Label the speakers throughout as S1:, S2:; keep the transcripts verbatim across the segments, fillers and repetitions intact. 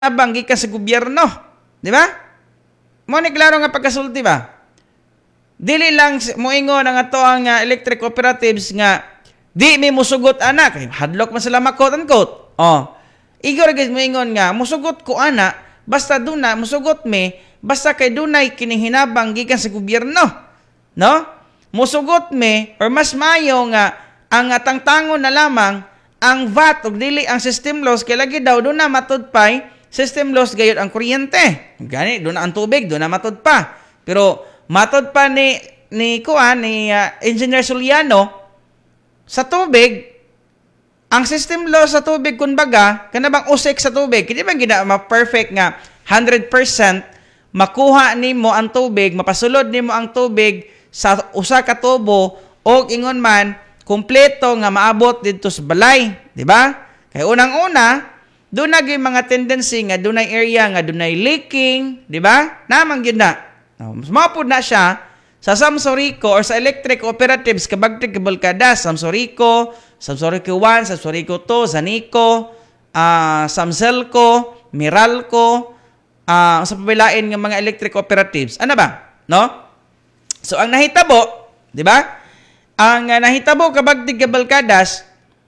S1: abang gikan sa gobyerno, di ba? Mo ni klaro nga pagkasulti ba? Dili lang moingon ang ato ang uh, electric cooperatives nga di mi musugot ana kay hadlok man sila makot unquote. Oh. Igor guys moingon nga musugot ko ana basta duna musugot mi basta kay dunay kining hinabang gikan sa gobyerno. No? Musugot mi or mas maayo nga ang tangtangon na lamang ang V A T ug dili ang system loss kay lagi daw do na matudpay system loss gayud ang kuryente. Gani do na ang tubig do na matud pa. Pero matud pa ni ni kuan ni uh, Engineer Soliano sa tubig ang system loss sa tubig kunbaga kana bang usik sa tubig kini bang gina ma-perfect nga one hundred percent makuha nimo ang tubig mapasulod nimo ang tubig sa usa ka tubo og ingon man kumpleto nga maabot didto sa balay, di ba? Kay unang-una, doon na gyud mga tendency nga dunay area nga dunay leaking, di ba? Namang gyud na. No, mas mapud na siya sa Samsorico or sa electric cooperatives kabagtig kabalkada, Samsorico, Samsorico one, Samsorico two, Zanico, uh, Samselco, Meralco, uh, sa pabilain nga mga electric cooperatives. Ano ba? No? So ang nahitabo, di ba? Ang uh, nahitabo kabagtig kabalkadas,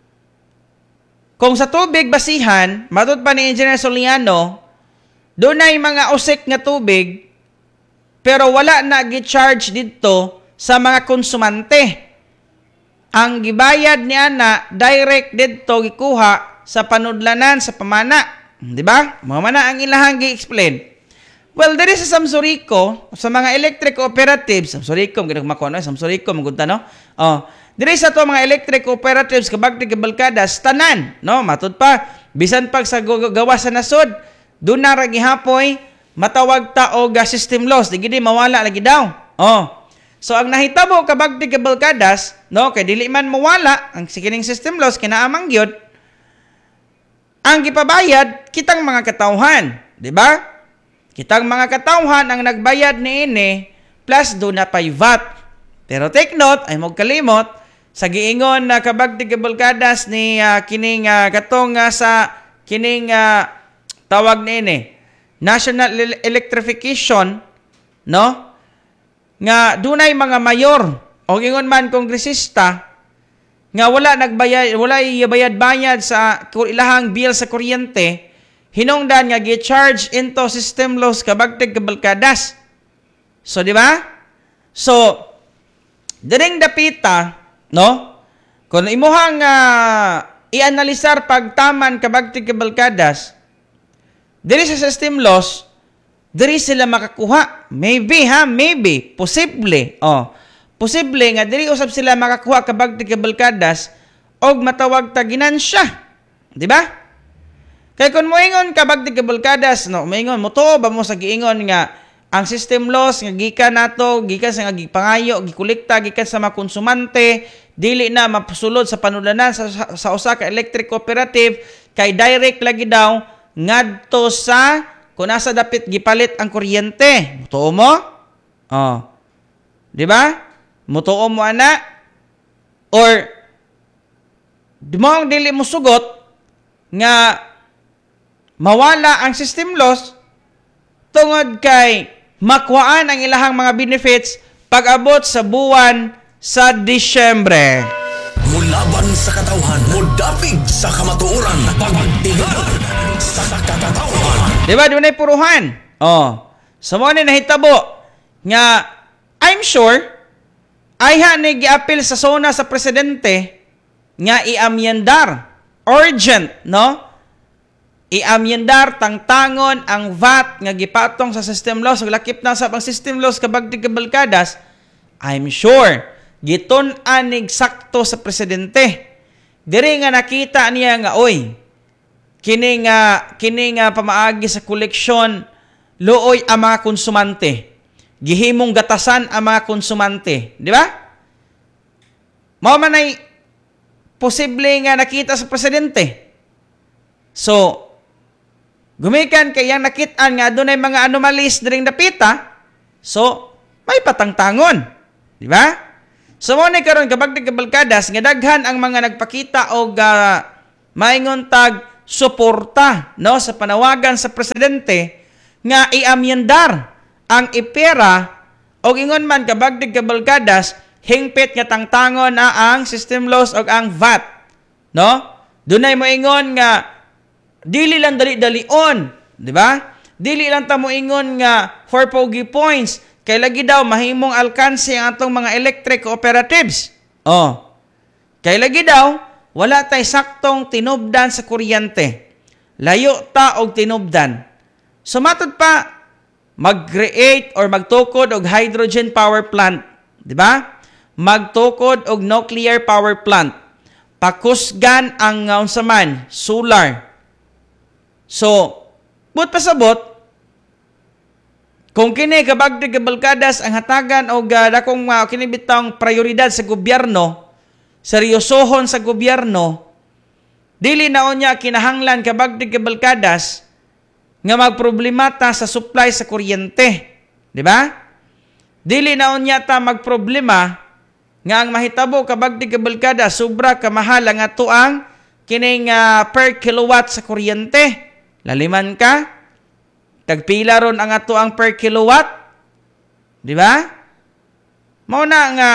S1: kung sa tubig basihan, matod pa ni Engineer Soliano, doon ay mga usik nga tubig, pero wala na gi-charge dito sa mga konsumante. Ang gibayad ni ana, direct dito gikuha sa panudlanan, sa pamana. Di ba? Mga mana ang ilahang gi-explain. Well, there is sa Samsorico, sa mga electric cooperatives, Samsorico, ganang makuha, no? Samsorico, magunta, no? Oh, there is sa to mga electric cooperatives, kabagtig kabalkadas, tanan, no? Matod pa, bisan pag sa gawa sa nasod, doon na ragi hapoy, matawag ta og system loss, di gidi mawala lagi daw. Oh. So, ang nahitabo kabagtig kabalkadas, no? Kay dili man mawala, ang sikining system loss, kinaamang yun, ang gipabayad, kitang mga katauhan, di ba? Kitang mga katawhan ang nagbayad ni ini plus do na pay V A T. Pero take note, ay mong kalimot, sa giingon na kabagtig kabalkadas ni uh, kining uh, katong uh, sa kining uh, tawag ni ini, National Electrification, no? Nga dunay mga mayor o gingon man kongresista nga wala nagbayad, wala ibayad-bayad sa ilahang bill sa kuryente. Hinungdan nga gi-charge into system loss kabagtig kabalkadas. So, di ba? So, diring dapita, no? Kung imuhang uh, i-analisar pagtaman kabagtig kabalkadas, diri sa system loss, diri sila makakuha. Maybe, ha? Maybe. Posible. Oh. Posible nga, diri usab sila makakuha kabagtig kabalkadas og matawag ta ginansya. Di ba? Kaya kung moingon ka bagtig kabalkadas, no, moingon mo to ba mo sa giingon nga ang system loss nga gikan nato, gikan sa nga gipangayo, gikolekta gikan sa mga konsumante, dili na mapasulod sa panudlanan sa, sa, sa usa ka electric cooperative kay direct lagi daw ngadto sa kung asa dapit gipalit ang kuryente. Mutuo mo? Oh. Di ba? Mutuo mo ana? Or di mo ang dili mo sugot nga mawala ang system loss tungod kay makuhaan ang ilahang mga benefits pag-abot sa buwan sa Disyembre.
S2: Mulaban sa katawhan, mudapig sa kamatuoran, pagtigaan sa katawhan.
S1: Diba, doon ay puruhan. Oh. So, mo ni nahitabo nga, I'm sure, ay ha ni gi-appeal sa sona sa presidente nga i-amyendar. Urgent, no? I-amyendar tangtangon ang V A T nga gipatong sa system loss ug lakip na sa pang system loss kabagtig kabalkadas. I'm sure gitun-an nig sakto sa presidente. Diri nga nakita niya nga oy kini nga kini nga pamaagi sa koleksyon luoy ang mga konsumante. Gihimong gatasan ang mga konsumante, di ba? Mao man ay posible nga nakita sa presidente. So, gumikan kay yang nakitaan nga doon ay mga anomalies diring dapita, so, may patangtangon. Di ba? So, mo ni karon kabagtig kabalkadas nga daghan ang mga nagpakita og uh, maingon tag suporta, no, sa panawagan sa presidente nga iamyendar ang ipera o ingon man kabagdig kabalkadas hingpit nga tangtangon na ang system laws o ang V A T, no? Dunay mo ingon nga dili lang dali-dalion, di ba? Dili lang ta mo ingon nga for pogi points kay lagi daw mahimong alkanse ang atong mga electric cooperatives. Oh. Kay lagi daw wala tay saktong tinubdan sa kuryente. Layo ta og tinubdan. Sumatod pa mag-create or magtukod og hydrogen power plant, di ba? Magtukod og nuclear power plant. Pakusgan ang uh, unsa man, solar. So, but pasabot kung kini kabagdig kabalkadas ang hatagan og uh, dakong uh, kini bitang prioridad sa gobyerno, seryosohon sa gobyerno, dili na unya kinahanglan kabagdig kabalkadas nga magproblemata sa supply sa kuryente, di ba? Dili na unya ta magproblema nga ang mahitabo kabagdig kabalkada sobra kamahal ang ato ang kining uh, per kilowatt sa kuryente. Laliman ka, tagpila ron ang ato ang per kilowatt, di ba? Mao na nga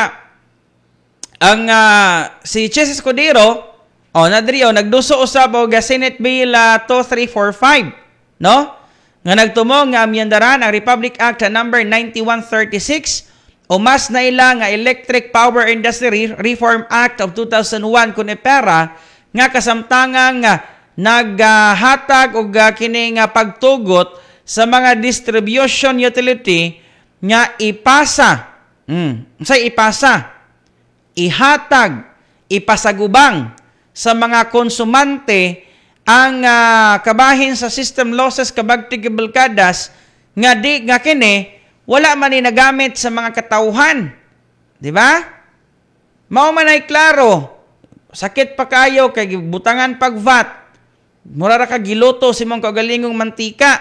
S1: ang uh, si Chess Escudero, oh nadri oh nagduso usab og Senate Bill uh, two three four five, no? Nga nagtumong nga amyendaran ang Republic Act uh, number ninety-one thirty-six o mas na ila nga Electric Power Industry Reform Act of two thousand one kun ipera nga kasamtangang nga naghatag uh, og uh, kini nga pagtugot sa mga distribution utility nga ipasa. Mm, say ipasa. Ihatag, ipasagubang sa mga konsumante ang uh, kabahin sa system losses kabagtig kabalkadas nga di nga kini wala man ni nagamit sa mga katauhan. Di ba? Mao man ay klaro. Sakit pa kayo kay butangan pag V A T. Mura ra ka giluto si mong kaugalingong mantika.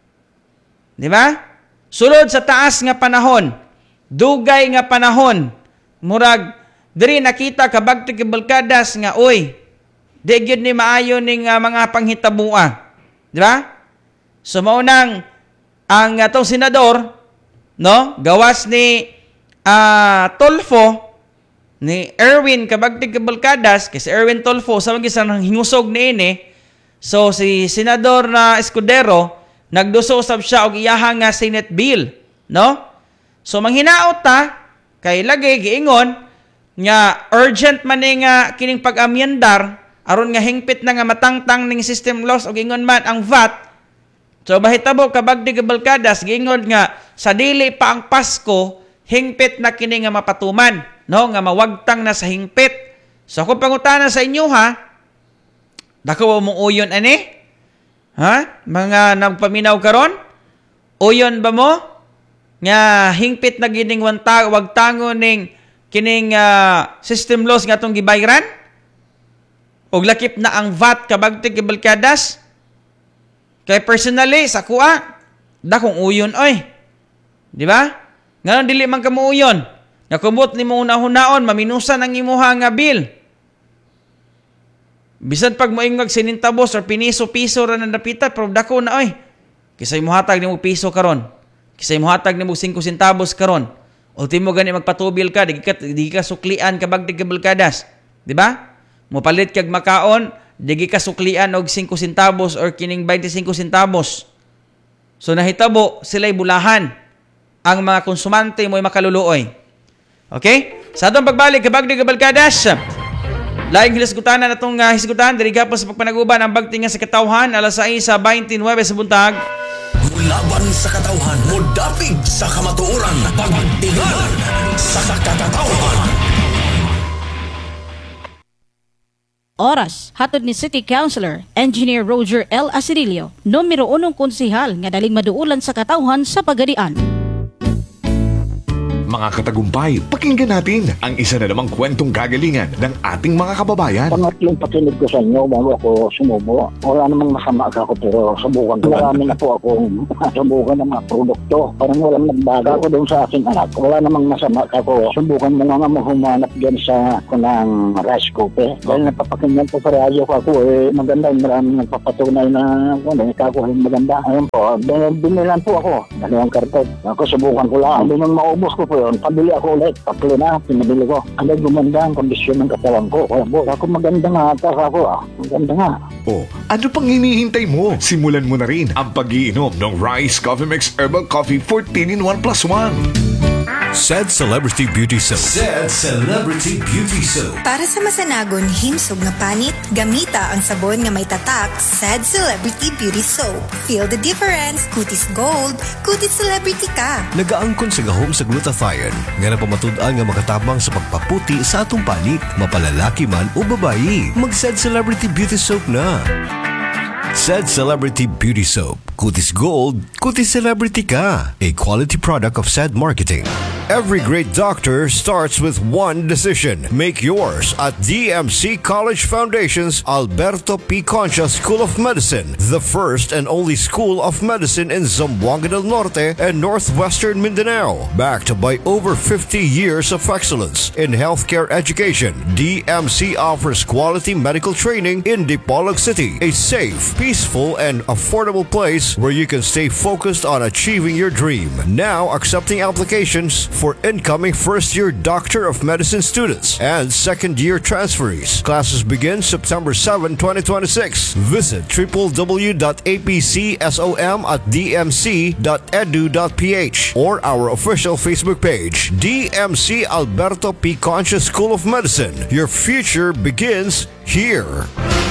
S1: Di ba? Sulod sa taas nga panahon, dugay nga panahon, murag diri nakita kabagtig kabalkadas nga oy, di gyud ni maayo ning uh, mga panghitabua. Di ba? So mao nang ang atong senador, no, gawas ni uh, Tolfo ni Erwin kabagtig kabalkadas kasi Erwin Tolfo sa magisan hingusog niini. So si Senador na uh, Escudero nagduso usab siya og iyahang nga Senate bill, no? So manghinaot ta kay lagi giingon nga urgent man ni nga kining pag-amyendar aron nga hingpit na nga matangtang ning system laws og ingon man ang V A T. So bahitabo kabagdig kabalkadas giingon nga sa dili pa ang Pasko hingpit na kini nga mapatuman, no, nga mawagtang na sa hingpit. So kung pangutana sa inyo ha, dako mo uyon ani? Ha? Mga nagpaminaw karon? Uyon ba mo nga hingpit na gining wanta wagtango ning kining uh, system laws nga atong gibayran? Og lakip na ang V A T kabagtig kabalkadas? Kay personally sa kuha, dakong uyon oy. Di ba? Ngayon dili man ka mo uyon. Nga kumot ni mo una-hunaon maminusan ang imuha nga bill. Bisan pag moingag sinintabos or piniso-piso ra na napitat pero dako na oy. Kisay mo hatag nimo piso karon. Kisay mo hatag nimo five centavos karon. Ultimo gani magpatubil ka, di ka, di ka suklian kabagdig kabalkadas. Di ba? Mopalit kag makaon, di ka suklian og five centavos or kining twenty-five centavos. So nahitabo sila'y bulahan. Ang mga konsumante mo'y makaluluoy. Okay? Sa atong pagbalik kabagdig kabalkadas, laing hilasgutan na itong uh, hisgutan, diri ka po sa pagpanaguban ang bagtingan sa katawhan, alas sais sa twenty-nine sa buntag.
S2: Mulaban sa katawhan, mudapig sa kamatuoran, pagtingan sa katawhan.
S3: Oras, hatod ni City Councilor, Engineer Roger L. Asirilio, numero unong konsihal nga daling maduulan sa katawhan sa Pagadian.
S2: Mga
S4: mga katagumpay. Pakinggan natin ang isa na namang kwentong kagalingan ng ating mga kababayan.
S5: Pangatlong pakinig ko sa inyo bago ako sumubo. Wala namang masama ako pero subukan ko. Marami na po akong subukan ng mga produkto. Parang walang nagbaga ako doon sa aking anak. Wala namang masama ako. Subukan mo nga mo humanap dyan sa kunang rice cooker. Dahil napapakinggan po sa radyo ko ako eh maganda. Maraming nagpapatunay na ano, ikakuhin maganda. Ayun po, binilan po ako. Dalawang karton. Ako subukan ko lang. Hindi nang maubos ko po yun. Pabili ako ulit. Tatlo na, pinabili ko. Ang gumanda ang kondisyon ng katawan ko. Kaya po, ako maganda nga ata ako ah. Maganda nga.
S4: O, ano pang hinihintay mo? Simulan mo na rin ang pag-iinom ng Rice Coffee Mix Herbal Coffee fourteen in one plus one.
S2: Said Celebrity Beauty Soap. Said Celebrity Beauty Soap.
S6: Para sa masanagon himsog nga panit, gamita ang sabon nga may tatak, Said Celebrity Beauty Soap. Feel the difference, kutis gold, kutis celebrity ka.
S2: Nagaangkon sa gahom sa glutathione, nga napamatud-an nga makatabang sa pagpaputi sa atong panit, mapalalaki man o babayi. Mag-Said Celebrity Beauty Soap na. Said Celebrity Beauty Soap. Kutis Gold, Kutis Celebrity ka. A quality product of Said Marketing. Every great doctor starts with one decision. Make yours at D M C College Foundation's Alberto P. Concha School of Medicine, the first and only school of medicine in Zamboanga del Norte and northwestern Mindanao. Backed by over fifty years of excellence in healthcare education, D M C offers quality medical training in Dipolog City, a safe, peaceful, and affordable place where you can stay focused on achieving your dream. Now accepting applications for incoming first-year Doctor of Medicine students and second-year transferees. Classes begin September seventh, twenty twenty-six. Visit w w w dot a p c som at d m c dot e d u dot p h or our official Facebook page, D M C Alberto P. Concha School of Medicine. Your future begins here.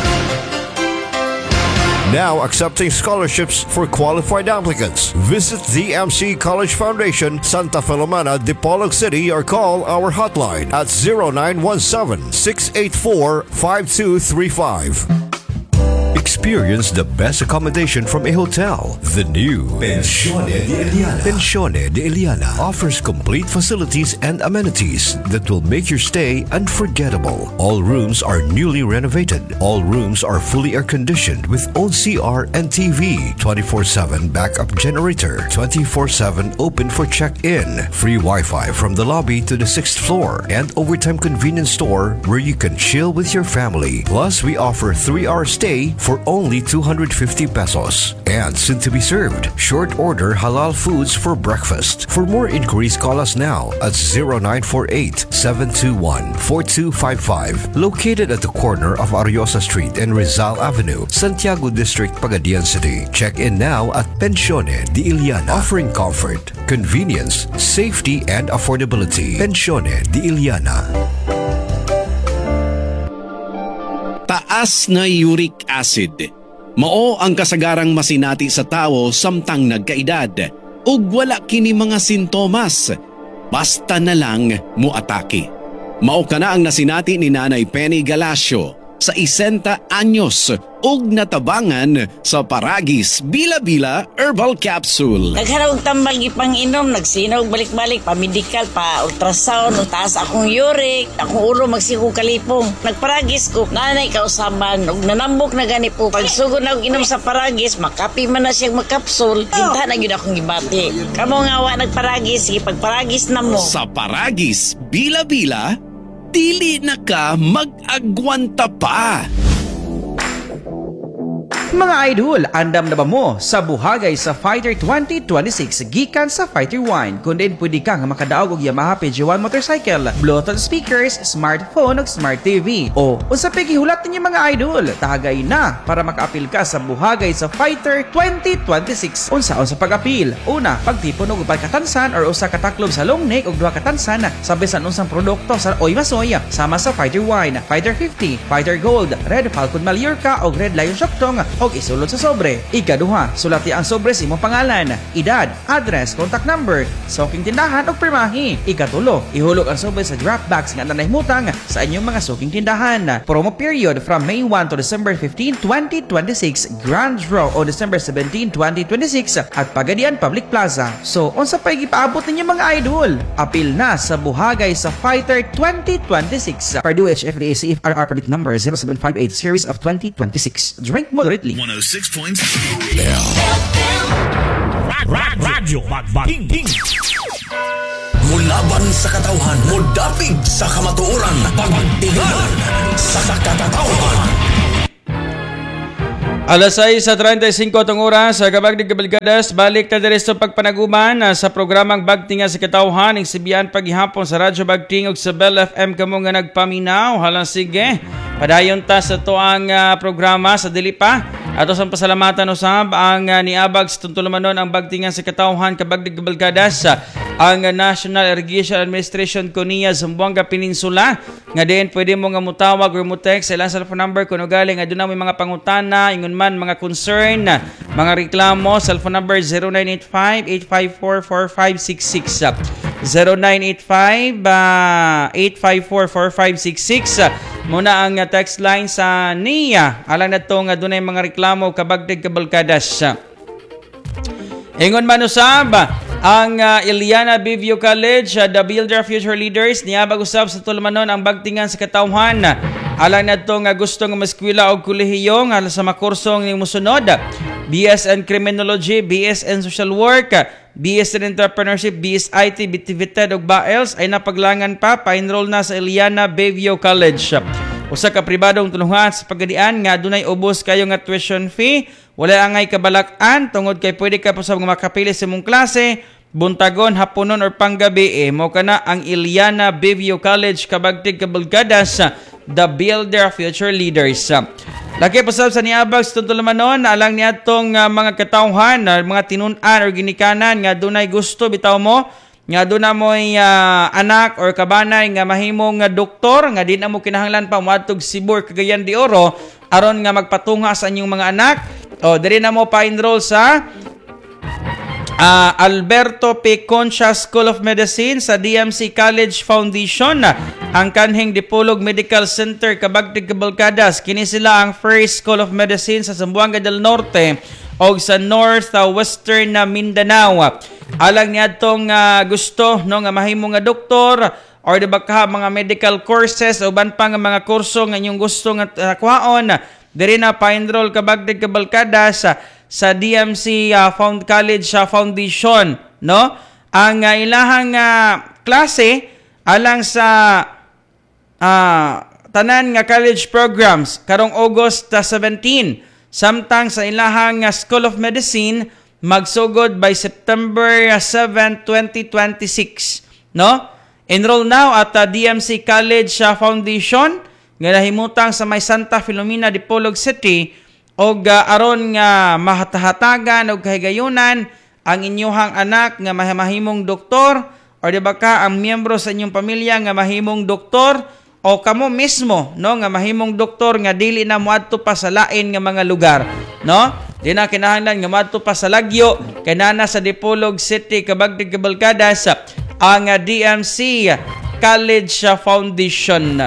S2: Now accepting scholarships for qualified applicants. Visit D M C College Foundation, Santa Filomena, Dipolog City, or call our hotline at zero nine one seven, six eight four, five two three five. Experience the best accommodation from a hotel. The new Pensione de Iliana. Pensione de Iliana offers complete facilities and amenities that will make your stay unforgettable. All rooms are newly renovated. All rooms are fully air-conditioned with own C R and T V, twenty-four seven backup generator, twenty-four seven open for check-in, free Wi-Fi from the lobby to the sixth floor, and overtime convenience store where you can chill with your family. Plus, we offer three-hour stay for only two hundred fifty pesos. And soon to be served, short order halal foods for breakfast. For more inquiries, call us now at zero nine four eight, seven two one, four two five five. Located at the corner of Ariosa Street and Rizal Avenue, Santiago District, Pagadian City. Check in now at Pensione de Iliana, offering comfort, convenience, safety, and affordability. Pensione de Iliana.
S7: Taas na uric acid. Mao ang kasagarang masinati sa tao samtang nagkaedad ug wala kini mga sintomas. Basta na lang muatake. Mao kana ang nasinati ni Nanay Penny Galacio sa isenta anyos ug natabangan sa Paragis Bila-Bila Herbal Capsule.
S8: Nagharap tambal gipang inom, nagsinaw balik-balik pa medical pa ultrasound, taas akong uric, akong ulo magsiku kalipong. Nagparagis ko, nanay kausaban ug nanambok na gani po. Pagsugod na og inom sa Paragis, makapi man na siyang magkapsul, hinta na gyud akong gibati. Kamo nga wa nagparagis, sige pagparagis na mo.
S7: Sa Paragis Bila-Bila, dili na ka mag-agwanta pa.
S1: Mga idol, andam na ba mo sa buhagay sa Fighter twenty twenty-six gikan sa Fighter Wine? Kung din pwede kang makadaog og Yamaha P G one motorcycle, Bluetooth speakers, smartphone ug smart T V. O unsa pa gihulat ninyo mga idol? Tagay na para makaapil ka sa buhagay sa Fighter twenty twenty-six. Unsa-unsa pag-apil? Una, pagtipon og upat katansan or usa ka taklob sa long neck og duha katansan sa bisan unsang produkto sa Oy Masoya sama sa Fighter Wine, Fighter fifty, Fighter Gold, Red Falcon Mallorca ug Red Lion Shoktong og isulod sa sobre. Ikaduha, sulati ang sobre sa imong pangalan, edad, address, contact number, suking tindahan ug pirmahi. Ikatulo, ihulog ang sobre sa draft box nga nanahimutang sa inyong mga suking tindahan. Promo period from May first to December fifteenth, twenty twenty-six, Grand Draw o December seventeenth, twenty twenty-six at Pagadian Public Plaza. So, unsa pa'y gipaabot ninyo mga idol? Apil na sa buhagay sa Fighter twenty twenty-six. Purdue H F D A C F R R permit number zero seven five eight series of twenty twenty-six. Drink moderately.
S9: one oh six point five Radyo Magbating.
S10: Mulaban sa katawhan, mudapig sa kamatuoran, pagtingan sa katawhan.
S1: Alas sais sa treinta y cinco tong oras sa Kabagdig Kabalgadas, balik ta diri sa pagpanaguman sa programang Bagtinga sa Katawhan ing sibian paghihapon sa Radyo Bagting ug sa Bell F M kamo nga nagpaminaw. Halang sige, padayon ta sa tuang uh, programa sa dili pa. Ato sa pasalamatan usab ang uh, niabag sa tuntulumanon ang Bagtingan sa Katawhan Kabagdig Kabalgadas, ang uh, National Irrigation Administration kuniya Zamboanga Peninsula nga diin pwede mo nga mutawag or mo-text sa ilang cellphone number kuno galing aduna may mga pangutana ingon man mga concern, mga reklamo. Cellphone number zero nine eight five, eight five four, four five six six, zero nine eight five, eight five four, four five six six. Muna ang text line sa N I A. Alang na ito nga doon ay mga reklamo Kabagdig Kabalgadas. Ingon man usab ang uh, Iliana Bivio College, uh, the Builder Future Leaders, niyabag usab sa tulmanon ang Bagtingan sa Katawhan. Alang na ito nga gusto nga maskwila o kulihiyong alang sa makursong ng musunod. B S in Criminology, B S in Social Work, B S in Entrepreneurship, B S I T, B T V T E D ug B A E L S ay napaglangan pa, pa-enroll na sa Iliana Bivio College. Usa ka pribadong tulungan sa pagadian nga dunay ubos kayo nga tuition fee, wala angay kabalak-an tungod kay pwede ka pa sa mga makapili sa imong klase, buntagon, haponon or panggabi. Eh, mo kana ang Iliana Bivio College Kabagdig Kabalgadas, the Builder Future Leaders. Laki pasab sa niabag sa tuntulamanon, alang niya itong uh, mga katawhan, uh, mga tinunan o ginikanan nga dunay gusto bitaw mo, nga doon na mo'y uh, anak or kabanay nga mahimong uh, doktor, nga di na mo kinahanglan pa matug Sibor, Cagayan de Oro, aron nga magpatunga sa inyong mga anak. O, diri na mo pa-enroll sa uh, Alberto P. Concha School of Medicine sa D M C College Foundation, ang kanhing Dipolog Medical Center Kabagdig Kabalgadas. Kini sila ang first School of Medicine sa Zamboanga del Norte o sa North uh, Western uh, Mindanao. Alang niya itong uh, gusto no, nga mahimo nga doktor or di ba ka mga medical courses o ban pa nga mga kurso nga inyong gusto nga uh, kuhaon, diri na pa-enroll Kabagdig Kabalgadas sa, sa D M C uh, Found College uh, Foundation, no? Ang uh, ilahang uh, klase alang sa uh, tanan nga college programs karong August uh, seventeen, samtang sa ilahang uh, School of Medicine magsugod by September seventh, twenty twenty-six, no? Enroll now at uh, D M C College uh, Foundation nga nahimutang sa may Santa Filomena, Dipolog City, og uh, aron nga mahatahatagan og kahigayunan ang inyong anak nga mahimong doktor or di ba ka ang miyembro sa inyong pamilya nga mahimong doktor o kamo mismo no nga mahimong doktor nga dili na moadto pa sa lain nga mga lugar, no? Di na kinahanglan nga moadto pa sa Lagyo kay nana sa Dipolog City Kabagdig Kabalgadas ang uh, D M C College uh, Foundation.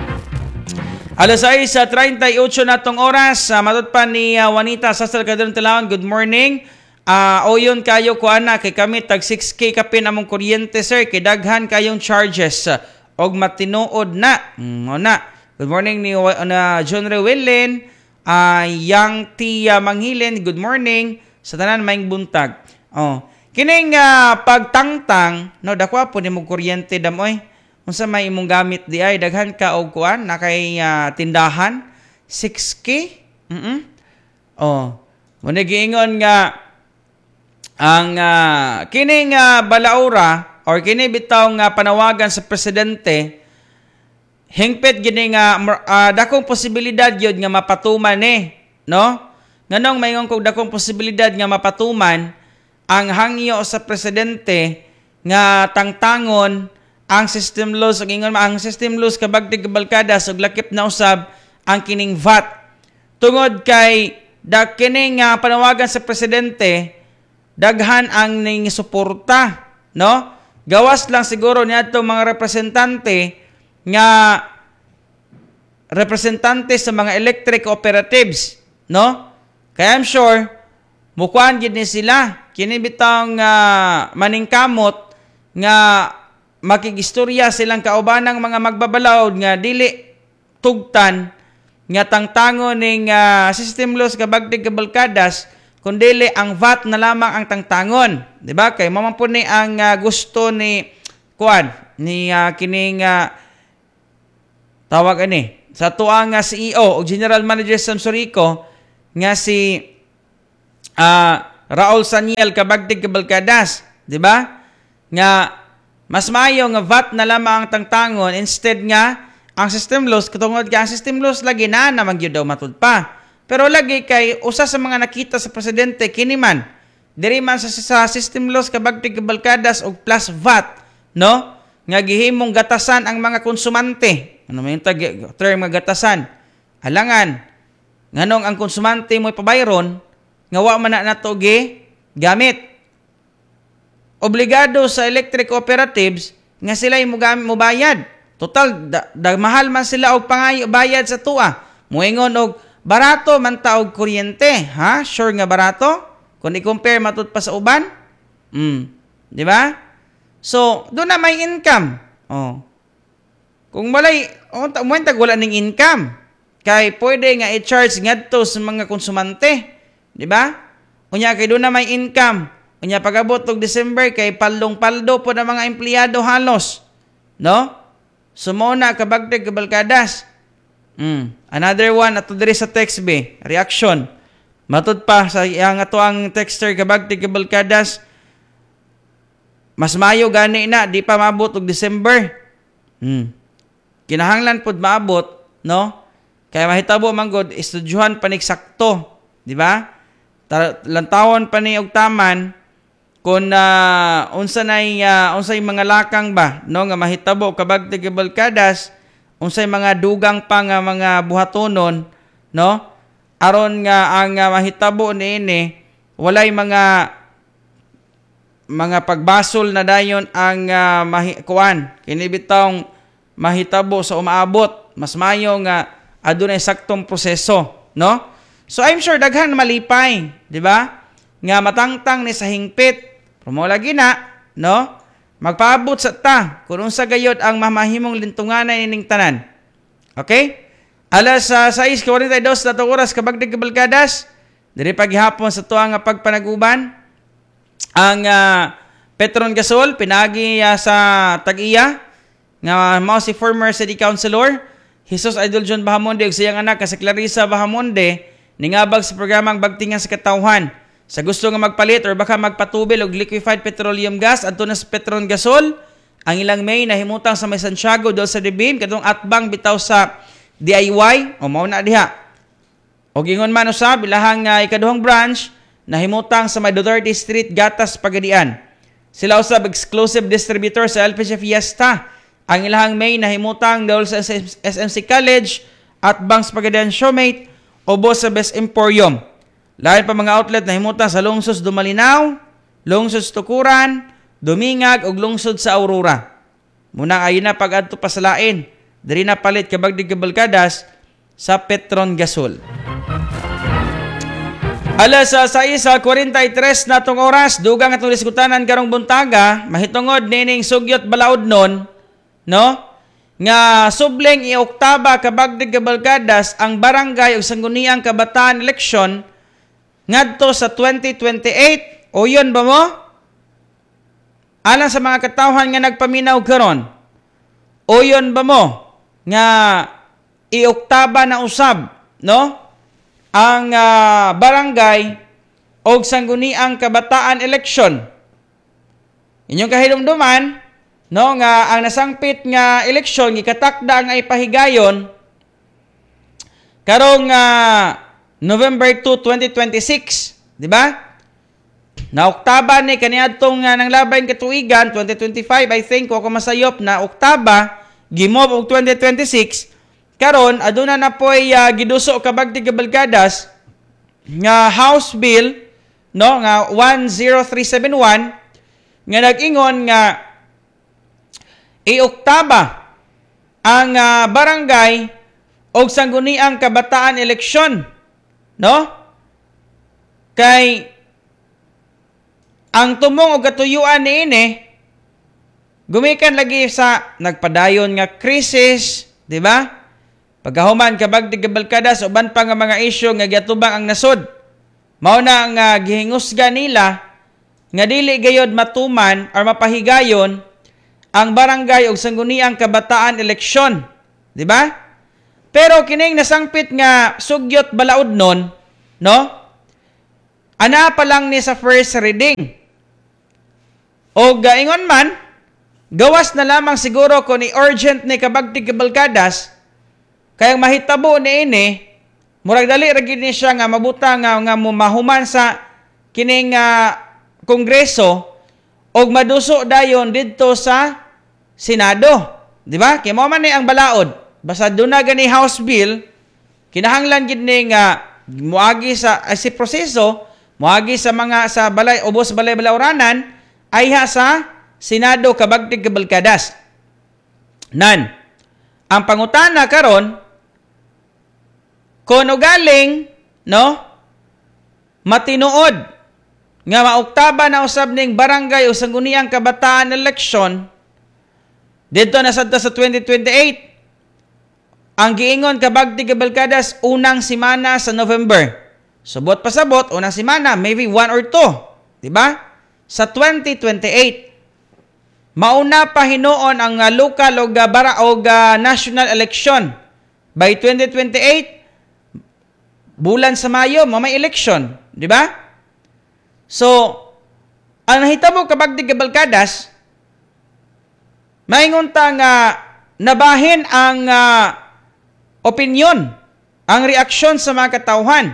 S1: Alas sais sa thirty-eight na tong oras, uh, matod pa ni uh, Juanita Sasal Cadron Talaon. Good morning. Uh, o yun kayo ko ana kay kami tag six K kapin among kuryente sir kay daghan kayong charges uh, og matinuod na. Mm, na. Good morning ni uh, na John Rewellen, uh, Yang T uh, Manghilin. Good morning sa tanan maing buntag. Oh, kining uh, pagtangtang no dakwa po nimo kuryente damoy. Unsa may imong gamit di ay daghan ka og kuan na kay uh, tindahan six K. Mhm. Oh, mo giingon nga ang uh, kining uh, balaura or kini bitaw nga panawagan sa presidente hingpit gini nga uh, dakong posibilidad gyud nga mapatuman eh, no? Nganong mayngon kog dakong posibilidad nga mapatuman ang hangyo sa presidente nga tangtangon ang system laws ug ingon ang system laws Kabagdig Kabalgadas ug lakip na usab ang kining V A T tungod kay da kining uh, panawagan sa presidente daghan ang ning suporta, no? Gawas lang siguro niadto mga representante nga representante sa mga electric cooperatives, no? Kaya I'm sure mukuan gid ni sila kini bitang uh, maningkamot nga makigistorya silang kaubanang mga magbabalawd nga dili tugtan nga tangtangon ning uh, system laws kabagdig kabalkadas kundili ang V A T na lamang ang tangtangon, di ba? Kay mamampo ni ang uh, gusto ni kuan ni uh, kining uh, tawag ani sa tuang uh, C E O o General Manager sa Surico nga si uh, Raul Saniel kabagdig kabalkadas, di ba? Nga mas maayo nga V A T na lamang ang tangtangon instead nga ang system laws katungod ka ang system laws lagi na naman gyud daw matud pa. Pero lagi kay usa sa mga nakita sa presidente kini man diri man sa, sa system laws kabagtig kabalkadas og plus V A T, no? Nga gihimong gatasan ang mga konsumante. Ano may tag term nga gatasan? Alangan nganong ang konsumante mo ipabayron nga wa man na nato gi gamit. Obligado sa electric cooperatives nga sila mo bayad. Total da, da mahal man sila og pangayo bayad sa tuwa. Moingon og barato man ta og kuryente, ha? Sure nga barato? Kung i-compare matud pa sa uban? Mm, di ba? So, do na may income. Oh. Kung walay oh, mo tag wala ning income, kay pwede nga i-charge ngadto sa mga konsumante, di ba? Unya kay do na may income. Unya pag-abot og December kay paldong-paldo po na mga empleyado halos. No? Sumona kabagdag kabalkadas. Mm. Another one ato diri sa text be, reaction. Matud pa sa yang ato ang texter kabagtig kabalkadas. Mas mayo gani na di pa maabot og December. Mm. Kinahanglan pud maabot, no? Kaya mahitabo man gud estudyuhan panig sakto, di ba? Lantawon pa ni og taman kung uh, unsa nay uh, unsay mga lakang ba, no, nga mahitabo kabagtig kabalkadas. Unsay mga dugang pa nga mga buhatonon, no? Aron nga ang uh, mahitabo niini walay mga mga pagbasol na dayon ang uh, mahi, kuan kini bitawng mahitabo sa umaabot mas mayo nga adunay saktong proseso, no? So I'm sure daghan malipay, di ba? Nga matangtang ni sa hingpit, promo lagi na, no? Magpaabot sa ta kung unsa gayod ang mamahimong lintunganay ning tanan. Okay? Alas uh, sais forty-two na to oras kabagdig kabalkadas. Diri paghapon sa tuwa nga pagpanaguban ang uh, Petron Gasol pinagi uh, sa Tag-iya nga mao si former city councilor Jesus Idol John Bahamonde ug siyang anak si Clarissa Bahamonde ningabag sa programang Bagtingan sa Katawhan. Sa gusto nga magpalit or baka magpatubil og liquefied petroleum gas adto na sa Petron Gasol, ang ilang May nahimutang sa May Santiago dol sa Dibim kadtong atbang bitaw sa D I Y o mao na diha. Og ingon man usab ilahang uh, ikaduhang branch nahimutang sa May Duterte Street, Gatas, Pagadian. Sila usab exclusive distributor sa L P G Fiesta. Ang ilahang May nahimutang dol sa S M C College at Banks Pagadian Showmate o sa Best Emporium. Lain pa mga outlet na himutang sa lungsod Dumalinaw, lungsod Tukuran, Dumingag ug lungsod sa Aurora. Muna ayon na pag-adto pa sa lain, diri na palit kabagdig kabalkadas sa Petron Gasol. Alas sa sais sa forty-three na tong oras, dugang atong diskutanan karong buntaga, mahitungod nining sugyot balaod nun, no? Nga subleng i-oktaba kabagdig kabalkadas ang barangay ug sangguniang kabataan eleksyon ngadto sa twenty twenty-eight. O yun ba mo? Alang sa mga katawhan nga nagpaminaw karon. O yun ba mo nga i-oktaba na usab, no? Ang uh, barangay o sangguniang kabataan eleksyon. Inyong kahilumduman, no, nga ang nasangpit nga eleksyon gikatakda nga ipahigayon karong uh, November second, twenty twenty-six, di ba? Na oktaba ni kaniadtong uh, nang labay katuigan twenty twenty-five, I think ko masayop na oktaba gimob og twenty twenty-six. Karon aduna na poy uh, giduso kabagtig kabalkadas nga House Bill no nga one zero three seven one nga nag-ingon nga i-oktaba ang uh, barangay og sangguniang kabataan eleksyon, no? Kay ang tumong og katuyuan niini gumikan lagi sa nagpadayon nga krisis, di ba? Pagkahuman kabag di kabalkada sa uban pa nga mga isyu nga giatubang ang nasod. Mao na nga uh, gihingusga nila nga dili gayod matuman or mapahigayon ang barangay og sangguniang kabataan eleksyon, di ba? Pero kining nasangpit nga sugyot balaod nun, no? Ana pa lang ni sa first reading. O gaingon man, gawas na lamang siguro kung ni urgent ni kabagtig kabalkadas, kayang mahitabo ni ini, murag dali ra gid ni siya nga mabuta nga nga mahuman sa kining uh, kongreso og maduso dayon didto sa Senado, di ba? Kay mao man ni ang balaod. Basta doon na gani House Bill, kinahanglan gid ni nga muagi sa ay, si proseso, muagi sa mga sa balay ubos balay balawranan ay ha sa Senado kabagtig kabalkadas. Nan, ang pangutana karon kuno galing no matinuod nga maoktaba na usab ning barangay o sangguniang kabataan eleksyon dito na sadto sa twenty twenty-eight. Ang giingon kabagtig kabalkadas unang semana sa November. Subot pasabot unang semana, maybe one or two, di ba? Sa twenty twenty-eight. Mauna pa hinuon ang uh, local o uh, bara o uh, national election. By twenty twenty-eight, bulan sa Mayo, may election, di ba? So, ang nahitabo kabagtig kabalkadas, maingon ta nga nabahin ang uh, opinyon, ang reaksyon sa mga katauhan.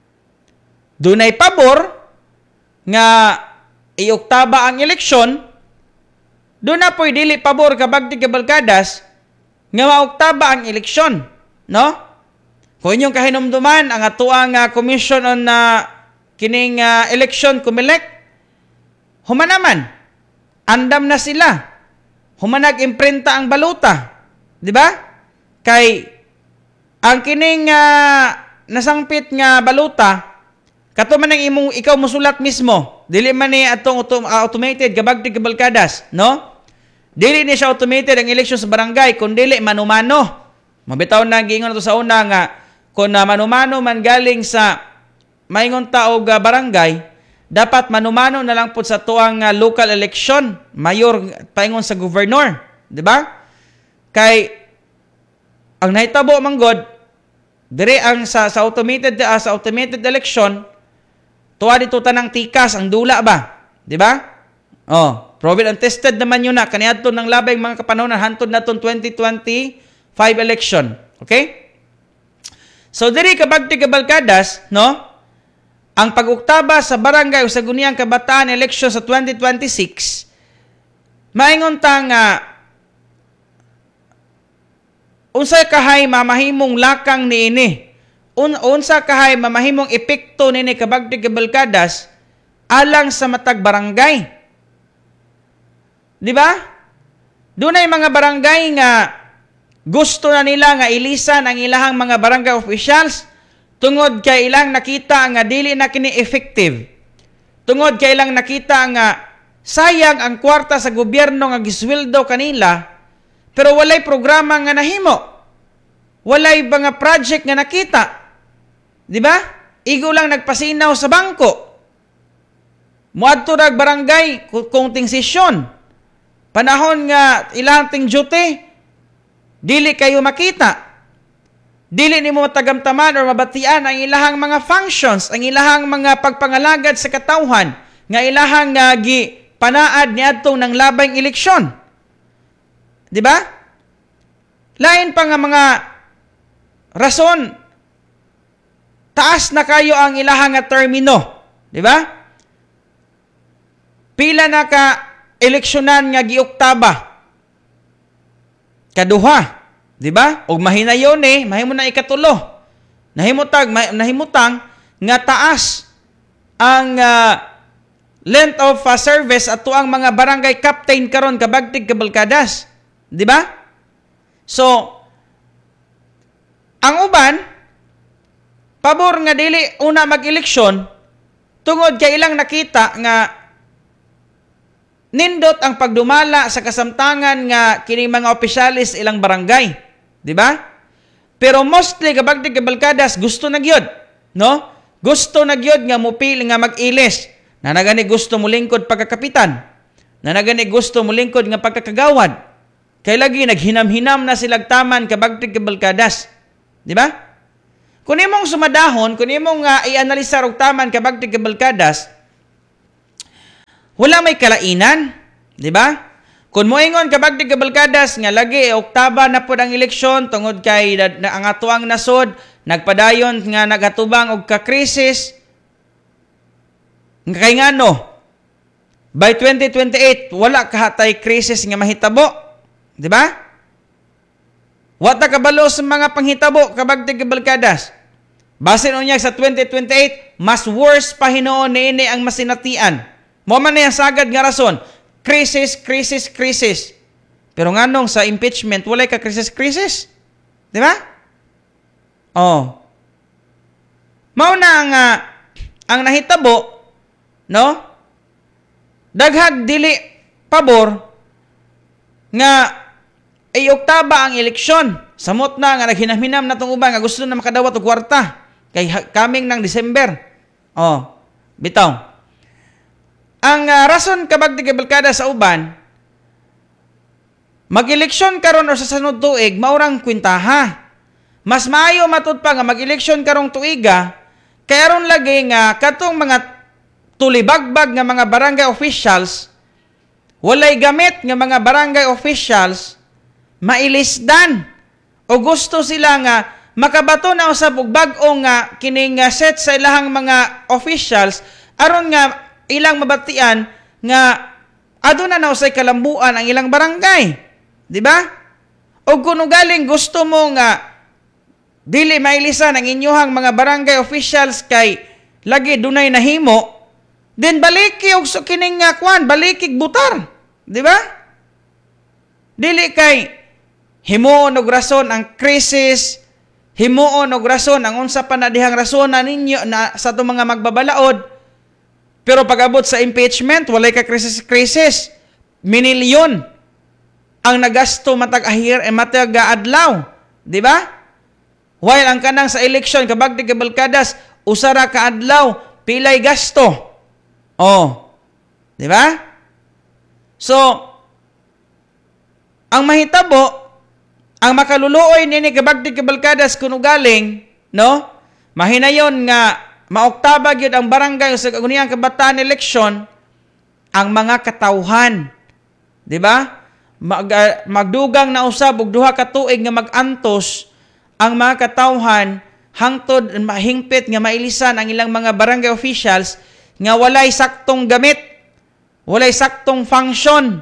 S1: Dunay pabor nga ioktaba ang eleksyon, doon na po'y dili pabor kabagtig kabalkadas nga maoktaba ang eleksyon, no? Kung inyong kahinumduman ang atuang uh, Commission on uh, kining uh, election kumelek, humanaman, andam na sila. Humanag imprinta ang baluta, di ba? Kay ang kining uh, nasangpit nga baluta, kato man ang imong ikaw musulat mismo. Dili man ni atong autom- uh, automated kabagtig kabalkadas, no? Dili ni siya automated ang eleksyon sa barangay, kun dili manumano. Mabitaw na giingon nato sa una nga kun uh, manumano man galing sa maingon ta og uh, barangay, dapat manumano na lang pud sa tuang uh, local election, mayor paingon sa governor, di ba? Kay ang nahitabo man god dire ang sa, sa automated uh, sa automated election, tuwa dito tanang tikas ang dula ba, di ba? Oh, proven and tested naman yun na kaniadto ng labay mga kapanahonan hantod naton twenty twenty-five election, okay? So diri kabagtig kabalkadas, no? Ang pag-uktaba sa barangay o sa guniang kabataan election sa twenty twenty-six, maingon ta nga unsay kahay mamahimong lakang niini. Un unsa kahay mamahimong epekto nini kabagtig kabalkadas alang sa matag barangay. Di ba? Dunay mga barangay nga gusto na nila nga ilisan ang ilahang mga barangay officials tungod kay ilang nakita nga dili na kini effective. Tungod kay ilang nakita nga sayang ang kwarta sa gobyerno nga gisweldo kanila pero walay programa nga nahimo. Walay mga project nga nakita. Di ba? Igo lang nagpasinaw sa bangko. Muadto rag barangay kung ting sesyon. Panahon nga ilang ting duty, dili kayo makita. Dili nimo matagamtaman or mabatian ang ilahang mga functions, ang ilahang mga pagpangalagad sa katawhan, nga ilahang nga gi panaad niadtong ng labing eleksyon. Di ba? Lain pa nga mga rason, taas na kayo ang ilahang nga termino. Di ba? Pila na ka eleksyonan nga giuktaba. Kaduha. Di ba? Og mahinayon eh, mahimo na ikatulo. Nahimutag, nahimutang nga taas ang uh, length of uh, service at tuang mga barangay captain karon kabagtig kabalkadas. Di ba? So, ang uban, pabor nga dili una mag-eleksyon, tungod kay ilang nakita nga nindot ang pagdumala sa kasamtangan nga kining mga opisyalis ilang barangay. Di ba? Pero mostly kabagtig kabalkadas gusto na gyud, no? Gusto na gyud nga mupili nga mag-ilis. Na nagani gusto mo lingkod pagkakapitan. Na nagani gusto mo lingkod nga pagkakagawad. Kay lagi naghinam-hinam na silag taman kabagtig kabalkadas. Di ba? Kung imong sumadahon, kung imong uh, i-analisa og taman kabagtig kabalkadas, wala may kalainan, di ba? Kung moingon kabagtig kabalkadas nga lagi oktaba na pud ang eleksyon tungod kay na, na, ang atuang nasod nagpadayon nga nagatubang og ka-krisis. Kay ngano, by twenty twenty-eight wala kahatay krisis nga mahitabo. Di ba? Wata kabalo sa mga panghitabo kabagtig kabalkadas. Base unya sa twenty twenty-eight, mas worse pa hinuon niini ang masinatian. Mo man na sagad nga rason, krisis, krisis, krisis. Pero nganong sa impeachment walay ka krisis, krisis. Di ba? Oh. Mao na ang uh, ang nahitabo, no? Daghag dili pabor nga ay oktaba ang eleksyon. Samot na nga naghinam-hinam na itong uban nga gusto na makadawat og kwarta. Kay coming ng December. Oh, bitaw. Ang uh, rason kabagtig kabalkada sa uban, mag-eleksyon karon o sa sunod tuig, maurang kwintaha. Mas maayo matud pa nga mag-eleksyon karong tuiga, kay aron lagi nga katong mga tulibagbag nga mga barangay officials, walay gamit nga mga barangay officials, mailisdan o gusto sila nga makabato na usab og bag-o nga kining uh, set sa ilahang mga officials aron nga ilang mabatian nga aduna na usay kalambuan ang ilang barangay, di ba? O kuno galing gusto mo nga dili mailisan ang inyohang mga barangay officials kay lagi dunay nahimo, then baliki og so kining nga kwan, balikig butar, di ba? Dili kay himuon og rason ang krisis, himuon og rason ang unsa pa na dihang rason na ninyo na sa itong mga magbabalaod. Pero pag-abot sa impeachment, walay ka krisis-krisis. Minilyon ang nagasto matag ahir e matag adlaw, di ba? While ang kanang sa election kabagtig kabalkadas usara ka adlaw pilay gasto. Oh. Di ba? So ang mahitabo, ang makaluluoy nini kabagtig kabalkadas kuno galing, no? Mahinayon nga maoktabag yun ang barangay sa kaguniyang kabataan eleksyon ang mga katawhan. Di ba? Mag, uh, magdugang na usab og duha ka tuig nga magantos ang mga katawhan hangtod mahingpit nga mailisan ang ilang mga barangay officials nga walay saktong gamit, walay saktong function.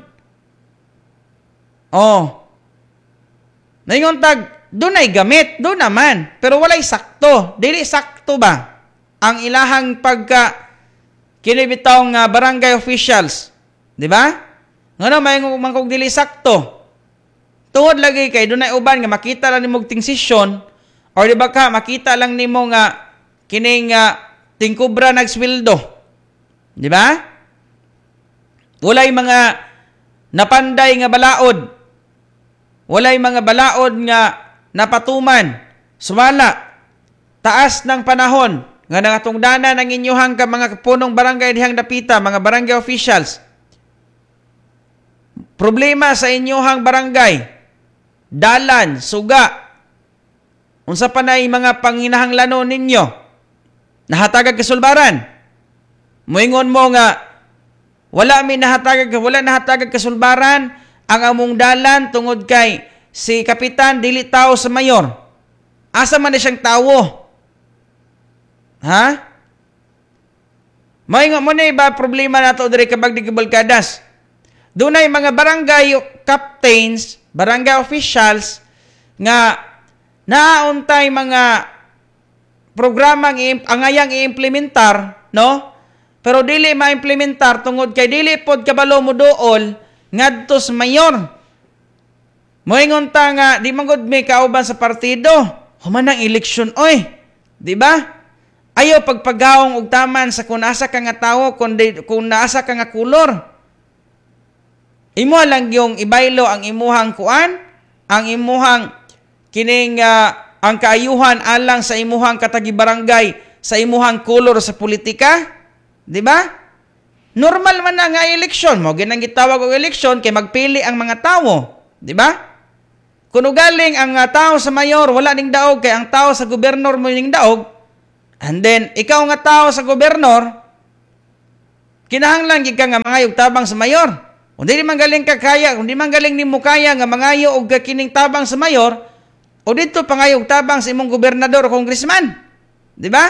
S1: Oh. Naingon tag, dunay gamit, do naman, pero walay sakto. Dili sakto ba ang ilahang pagka kinibitawng uh, barangay officials? Di ba? Ngano may man kog dili sakto. Tungod lagi kay dunay uban nga makita lang nimo tingsisyon or di ba ka makita lang nimo nga kining uh, tingkubra nagsweldo. Di ba? Walay mga napanday nga balaod. Walay mga balaod nga napatuman, sumala, taas ng panahon, nga nangatungdanan ng inyohang ka mga punong barangay dihang dapita, mga barangay officials. Problema sa inyohang barangay, dalan, suga, unsa pa na mga panginahanglanon ninyo, nahatagag kasulbaran. Moingon mo nga, wala mi nahatagag, wala nahatagag kasulbaran, ang among dalan tungod kay si kapitan dili tao sa mayor. Asa man na siyang tawo? Ha? May nga mo na iba problema nato diri kabagdig kabalkadas. Dunay mga barangay captains, barangay officials nga naauntay mga programa ang angayang i-implementar, no? Pero dili ma-implementar tungod kay dili pod kabalo mo dool ngadto sa mayor. Moingon ta nga di man gud may kauban sa partido. Human ang eleksyon oy. Di ba? Ayo pagpagawong og taman sa kung asa ka nga tawo kung, di, kung naasa ka nga kulor. Imo lang yung ibaylo ang imuhang kuan, ang imuhang kining uh, ang kaayuhan alang sa imuhang katagi-barangay sa imuhang kulor sa politika, di ba? Normal man na nga eleksyon mo, ginang gitawag og eleksyon kay magpili ang mga tawo, di ba? Kuno galing ang uh, tao sa mayor wala ning daog kay ang tao sa gobernador mo ning daog, and then ikaw nga tao sa gobernador kinahanglan gid ka nga mangayog tabang sa mayor. Kung di man galing ka kaya, kung di man galing nimo kaya nga mangayo og kining tabang sa mayor, o dito pangayog tabang sa imong gobernador o congressman. Di ba?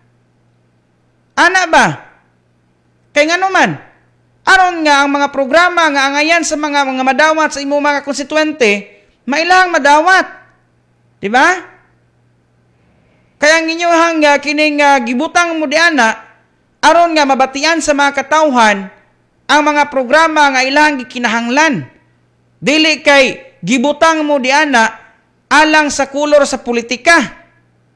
S1: Ana ba? Kay ngano man, aron nga ang mga programa nga angayan sa mga mga madawat sa imong mga konstituente, mailang madawat. Di ba? Kaya ang inyohang uh, kining uh, gibutang mo diana, aron nga mabatian sa mga katawhan ang mga programa nga ilang gikinahanglan. Dili kay gibutang mo diana alang sa kulor sa politika.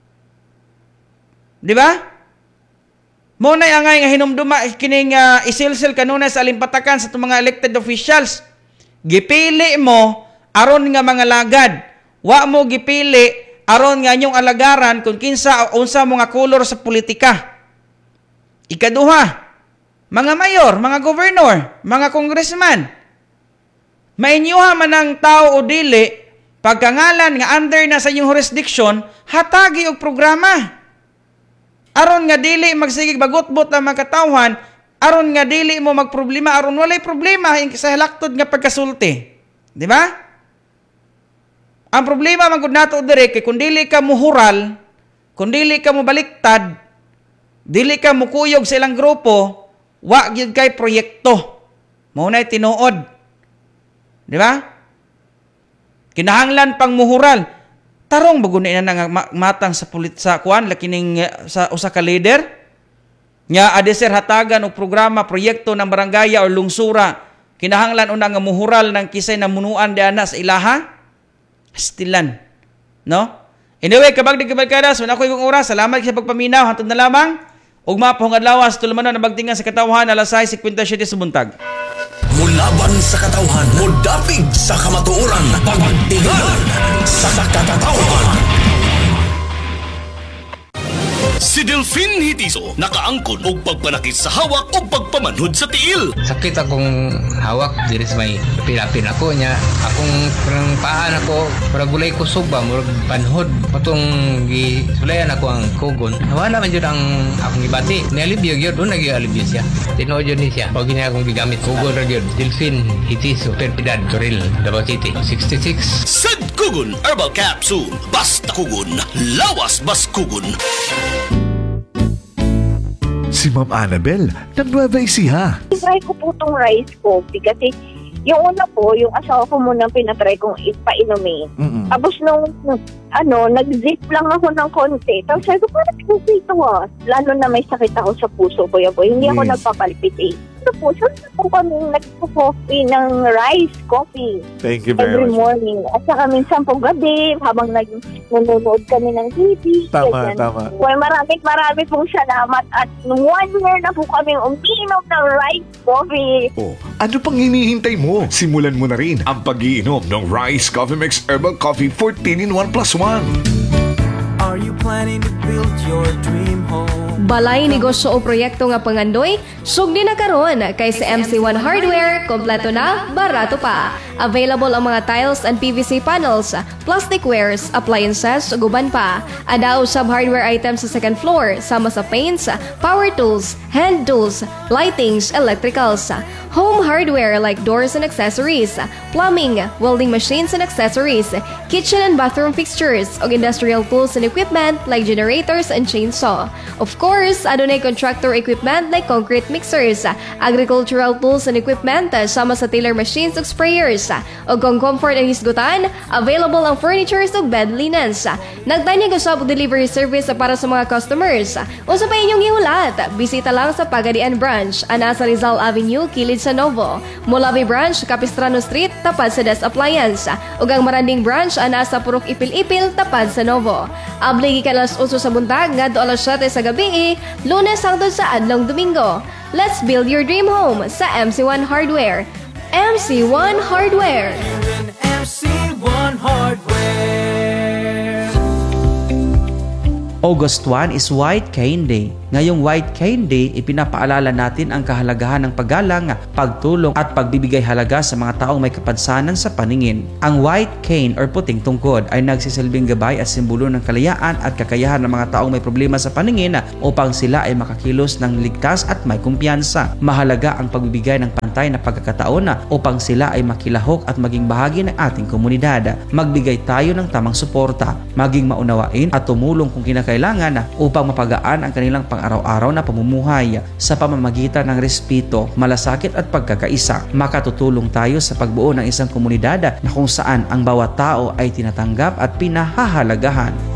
S1: Di ba? Mo na angay nga hinumduma kining uh, isilsil kanunay sa alimpatakan sa mga elected officials. Gipili mo aron nga mga lagad. Wa mo gipili aron nga inyong alagaran kung kinsa unsa mo nga kulor sa politika. Ikaduha, mga mayor, mga gobernador, mga congressman, mainyuha man ang tao o dili, pagkangalan nga under na sa inyong jurisdiction, hatagi og programa. Aron nga dili magsigig bagutbot ang mga katawhan, aron nga dili mo magproblema, aron walay problema sa halaktod nga pagkasulti. Di ba? Ang problema man gud nato dire kay kung dili ka muhural, kung dili ka mo baliktad, dili ka mukuyog sa ilang grupo, wa gyud kay proyekto. Mao nay tinuod. Di ba? Kinahanglan pang muhural. Tarong bago na nang matang sa pulit sa kuan lakining sa usa ka leader nya adeser hatagan og programa proyekto ng barangay o lungsura. Kinahanglan una nga muhural ng kisay na munuan diana sa ilaha. Stilan. No? Anyway, kabag di kabalkada, so na ko yung oras. Salamat sa pagpaminaw. Hantod na lamang. Ug mapong adlaw sa tulumanon na bagtingan sa katawhan alas sais fifty-seven sa buntag.
S10: Mulaban sa katawhan, mudapig sa kamatuoran, pagtingan sa katawhan. Si Delfin Hitiso nakaangkon og pagpanakit sa hawak o pagpamanhod sa tiil.
S11: Sakit akong hawak diri sa may pilapin ako niya. Akong parang paan ako, para gulay kusog ba, murag panhod. Patong gisulayan ako ang kugon. Wala man yun ang akong ibati. Nialibyo yun, doon nag-ialibyo siya. Tinood yun niya. Pag niya akong gigamit, kugon ra yun. Delfin Hitiso, Perpidad, Toril, Davao City, sixty-six.
S10: Sad Kugon Herbal Capsule. Basta kugon, lawas bas kugon.
S4: Si Ma'am Annabel, ng Nueva Ecija.
S12: Try ko po itong rice coffee kasi yung una po, yung asawa ko muna pinatry kong ipainumin.
S4: Mm-mm.
S12: Tapos nung, ano, nag-zip lang ako ng konti. Tapos sabi ko, parang coffee ito ah. Lalo na may sakit ako sa puso ko yan po. Hindi ako
S4: Yes.
S12: nagpapalpitate. Ito po, saan po kami nagpo-coffee ng rice coffee
S4: Thank you very
S12: every
S4: much.
S12: morning. At saka minsan po gabi, habang nag- nanonood kami ng T V.
S4: Tama,
S12: ganyan.
S4: tama.
S12: Well, maraming maraming pong salamat. At nung one year na po kami uminom ng rice coffee.
S4: Oh, ano pang hinihintay mo? Simulan mo na rin ang pag-iinom ng Rice Coffee Mix Herbal Coffee fourteen in one plus one.
S13: Are you planning to build your dream home?
S14: Balay negosyo o proyekto nga pangandoy, sugdi na karon kay sa M C one Hardware, kompleto na, barato pa. Available ang mga tiles and P V C panels, plasticwares, appliances, ug uban pa. Adaw sub hardware items sa second floor, sama sa paints, power tools, hand tools, lightings, electricals. Home hardware like doors and accessories, plumbing, welding machines and accessories, kitchen and bathroom fixtures, ug industrial tools and equipment like generators and chainsaw. Of course, course, adunay contractor equipment like concrete mixers, agricultural tools and equipment, sama sa tiller machines ug sprayers. O kung comfort ang hisgutan, available ang furnitures ug bed linens. Nagtanyag usab og delivery service para sa mga customers. Unsa pa inyong gihulat? Bisita lang sa Pagadian Branch, ana sa Rizal Avenue, kilid sa Novo. Molavi Branch, Capistrano Street, tapad sa Des Appliance. Ug ang Maranding Branch, ana sa Purok Ipil-Ipil, tapad sa Novo. Abli gikan alas eight sa buntag ngadto alas siyete sa gabi, Lunes hangtod sa adlong Domingo. Let's build your dream home sa M C one Hardware. M C one Hardware.
S13: M C one Hardware.
S1: August first is White Cane Day. Ngayong White Cane Day, ipinapaalala natin ang kahalagahan ng paggalang, pagtulong at pagbibigay halaga sa mga taong may kapansanan sa paningin. Ang white cane or puting tungkod ay nagsisilbing gabay at simbolo ng kalayaan at kakayahan ng mga taong may problema sa paningin upang sila ay makakilos ng ligtas at may kumpiyansa. Mahalaga ang pagbibigay ng pantay na pagkakataon upang sila ay makilahok at maging bahagi ng ating komunidad. Magbigay tayo ng tamang suporta, maging maunawain at tumulong kung kinakailangan upang mapagaan ang kanilang pang-araw-araw na pamumuhay sa pamamagitan ng respeto, malasakit at pagkakaisa. Makatutulong tayo sa pagbuo ng isang komunidad na kung saan ang bawat tao ay tinatanggap at pinahahalagahan.